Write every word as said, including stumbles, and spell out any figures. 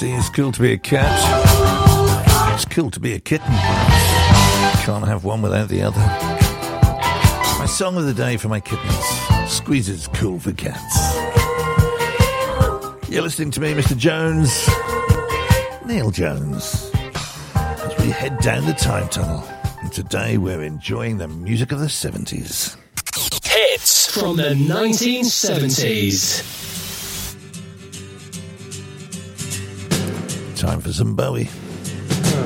See, it's cool to be a cat. It's cool to be a kitten. Can't have one without the other. My song of the day for my kittens. Squeezer's cool for cats. You're listening to me, Mister Jones. Neil Jones. As we head down the time tunnel. And today we're enjoying the music of the seventies. Hits from the nineteen seventies. Time for some Bowie.